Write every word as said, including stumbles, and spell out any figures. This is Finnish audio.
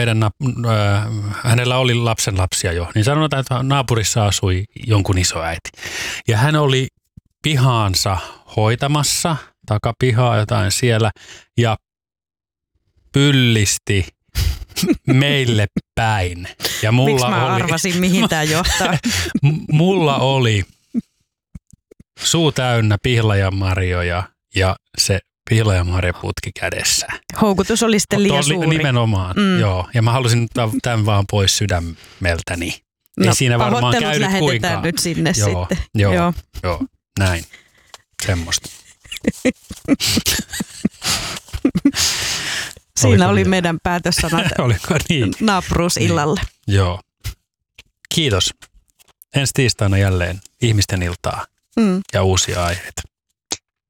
meidän, äh, hänellä oli lapsenlapsia jo, niin sanotaan, että naapurissa asui jonkun isoäiti. Ja hän oli pihaansa hoitamassa, takapihaa jotain siellä, ja pyllisti meille päin. Ja mulla Miksi mä oli, arvasin, mihin tämä johtaa? mulla oli suu täynnä pihlajanmarjoja ja se pihlajanmarjaputki kädessä. Houkutus oli sitten liian suuri. Nimenomaan, mm. joo. Ja mä halusin tämän vaan pois sydämeltäni. No, ei siinä varmaan käynyt kuinkaan. Nyt sinne joo, sitten. Joo, joo, joo, näin. Semmosta. Siinä Oliko oli niin? meidän päätössanat Oliko niin? naapuruusillalle. Niin. Joo. Kiitos. Ensi tiistaina jälleen ihmisten iltaa mm. ja uusia aiheita.